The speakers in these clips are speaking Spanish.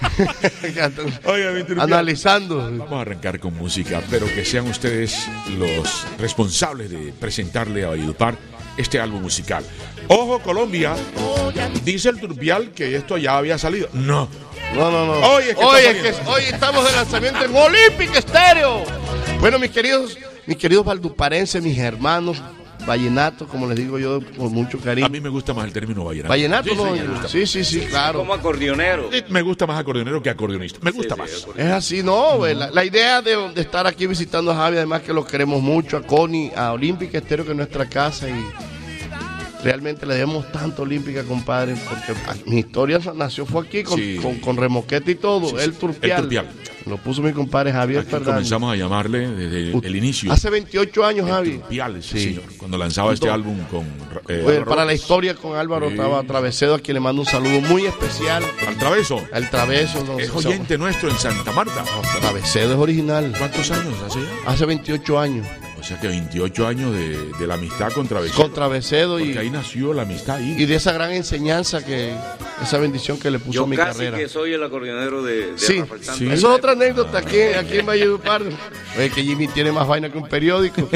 Oiga, mi Turpial, analizando. vamos a arrancar con música, pero que sean ustedes los responsables de presentarle a Valledupar este álbum musical. Ojo, Colombia, dice el Turpial que esto ya había salido. No. No. Hoy Estamos de lanzamiento en Olympic Stereo. Bueno, mis queridos valduparenses, mis hermanos, vallenato, como les digo yo, con mucho cariño. A mí me gusta más el término vallenato. Vallenato, Sí, ¿no? me gusta. Sí, claro. Como acordeonero. Me gusta más acordeonero que acordeonista. Me gusta más. Es así, ¿no? La idea de estar aquí visitando a Javi, además que lo queremos mucho, a Connie, a Olímpica Estéreo, que es nuestra casa, y realmente le debemos tanto a Olímpica, compadre, porque mi historia fue aquí con Remoquete y todo, Sí, el Turpial. el Turpial. Lo puso mi compadre Javier Aquí Fernández. comenzamos a llamarle desde el inicio. Hace 28 años, el Javi. Turpial, sí, Sí. señor. Cuando lanzaba este álbum con Bueno, para la historia con Álvaro Sí. Travesedo, a quien le mando un saludo muy especial. Al Traveso. Al Traveso. Es oyente nuestro en Santa Marta. Travesedo es original. ¿Cuántos años hace ya? Hace 28 años. O sea que 28 años de la amistad con Traveso. Con Travesedo Porque ahí nació la amistad ahí. y de esa gran enseñanza, esa bendición que le puso Yo a mi casi carrera. que soy el acordeonero de Sí, Rafael Santos. sí. Eso es otra anécdota aquí en Valledupar. Oye, que Jimmy tiene más vaina que un periódico.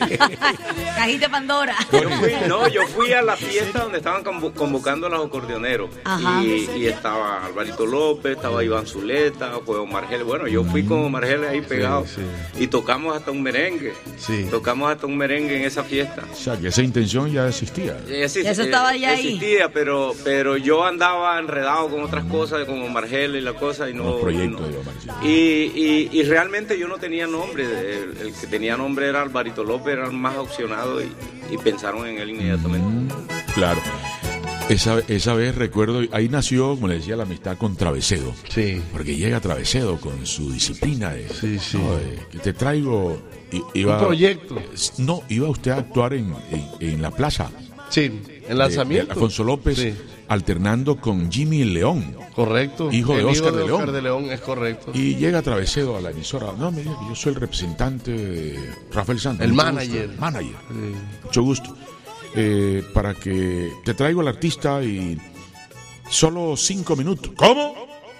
Cajita Pandora. Yo fui a la fiesta donde estaban convocando a los acordeoneros. Ajá. Y estaba Alvarito López, estaba Iván Zuleta, fue Omar Geles. Bueno, yo fui con Omar Geles ahí pegado. sí. Y tocamos hasta un merengue. Sí. Tocamos hasta un merengue en esa fiesta. O sea que esa intención ya existía. Eso estaba ya ahí. Existía, pero yo andaba enredado con otras cosas, con Omar Geles y la cosa. Y no, Los proyectos no. de Omar Geles. Y realmente yo no tenía nombre. El que tenía nombre era Alvarito López, era el más opcionado y pensaron en él inmediatamente. Claro. Esa vez recuerdo, ahí nació, como le decía, la amistad con Travesedo. Sí. Porque llega Travesedo con su disciplina de, Sí. ¿no? Que te traigo. Iba, Un proyecto. No, iba usted a actuar en la plaza. Sí, el lanzamiento. De Alfonso López, Sí. alternando con Jimmy León. Correcto. Hijo de El Óscar de León. Óscar de León, es correcto. Y llega Travesedo a la emisora. No, me diga que yo soy el representante de Rafael Santos. El Mucho manager. gusto. Manager. Sí. Mucho gusto. Para que te traigo al artista y solo 5 minutos. ¿Cómo?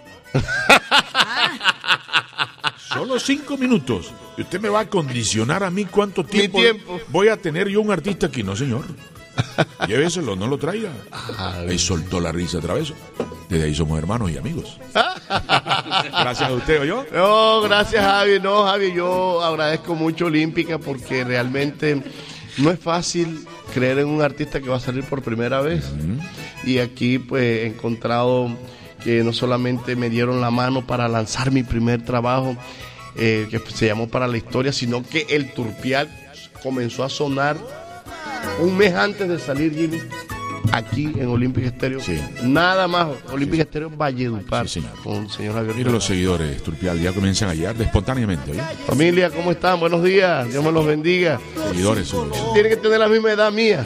Solo 5 minutos. Y usted me va a condicionar a mí cuánto tiempo, tiempo. voy a tener yo un artista aquí. No, señor. Lléveselo, no lo traiga. Ahí soltó la risa Traveso. Desde ahí somos hermanos y amigos. Gracias a usted, ¿o yo? No, gracias, Javi. No, Javi, yo agradezco mucho Olímpica porque realmente no es fácil creer en un artista que va a salir por primera vez. Y aquí pues he encontrado que no solamente me dieron la mano para lanzar mi primer trabajo, que se llamó Para la Historia, sino que el Turpial comenzó a sonar un mes antes de salir, Jimmy, aquí en Olympic Stereo. Sí. Nada más, Olympic Stereo Valledupar, Sí, señor. con el señor Javier. Mira los seguidores, Turpial, ya comienzan a llegar espontáneamente, ¿oye? Familia, ¿cómo están? Buenos días, Dios me los bendiga. Seguidores suyos. Tienen que tener la misma edad mía.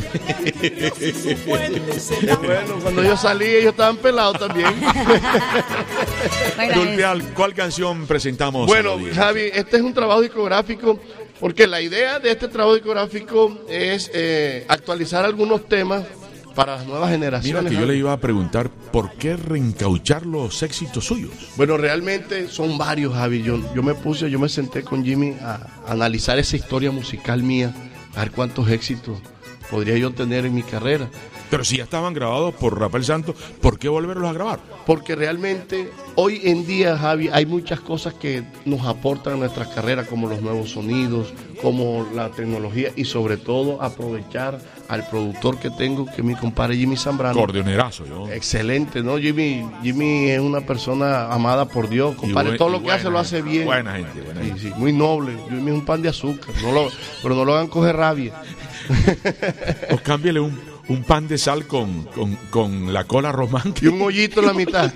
Bueno, cuando yo salí, ellos estaban pelados también. Bueno, Turpial, ¿cuál canción presentamos? Bueno, a la audiencia? Javi, este es un trabajo discográfico, porque la idea de este trabajo discográfico es actualizar algunos temas para las nuevas Mira generaciones. que yo Javi. le iba a preguntar por qué reencauchar los éxitos suyos. Bueno, realmente son varios, Javi. Yo me senté con Jimmy a analizar esa historia musical mía, a ver cuántos éxitos podría yo tener en mi carrera. Pero si ya estaban grabados por Rafael Santos, ¿por qué volverlos a grabar? Porque realmente hoy en día, Javi, hay muchas cosas que nos aportan a nuestras carreras, como los nuevos sonidos, como la tecnología y sobre todo aprovechar al productor que tengo, que es mi compadre Jimmy Zambrano. Cordionerazo, yo. Excelente, ¿no? Jimmy es una persona amada por Dios, compadre. Todo lo que hace lo hace bien. Buena gente, buena gente. Sí, muy noble. Jimmy es un pan de azúcar, pero no lo hagan coger rabia. O cámbiale un pan de sal con la cola romántica. Y un hoyito en la mitad.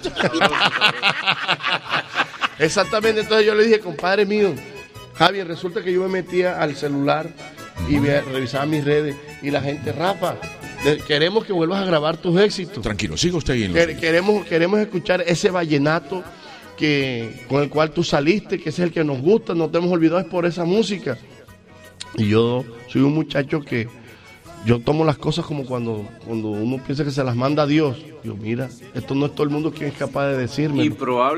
Exactamente, entonces yo le dije, compadre mío, Javier, resulta que yo me metía al celular y revisaba mis redes y la gente, Rafa, queremos que vuelvas a grabar tus éxitos. Tranquilo, siga usted ahí en los... Queremos escuchar ese vallenato con el cual tú saliste, que ese es el que nos gusta, no te hemos olvidado, es por esa música. Y yo soy un muchacho que yo tomo las cosas como cuando uno piensa que se las manda a Dios. Yo, mira, esto no es todo el mundo quien es capaz de decirme. Y probablemente